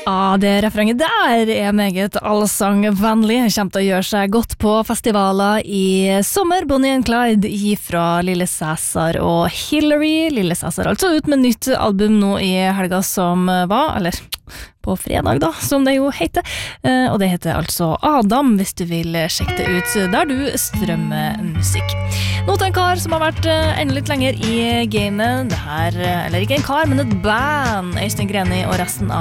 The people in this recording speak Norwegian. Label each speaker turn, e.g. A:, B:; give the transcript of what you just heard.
A: Det refrenget der meget allsangvennlig. Kommer til å gjøre seg godt på festivaler i sommer. Bonnie and Clyde fra Lille Cæsar og Hillary. Lille Cæsar altså ut med nytt album nå i helga som var, eller på fredag da, som det jo heter. Og det heter altså Adam, hvis du vil sjekke det ut der du strømmer musikk. Nå til en kar som har vært enda litt lenger i gamet. Det her, eller ikke en kar, men et band. Øystein Greni og resten av